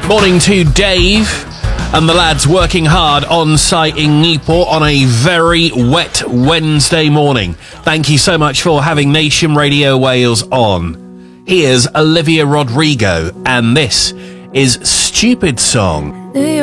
Morning to Dave and the lads working hard on site in Newport on a very wet Wednesday morning. Thank you so much for having Nation Radio Wales on. Here's Olivia Rodrigo, and this is Stupid Song.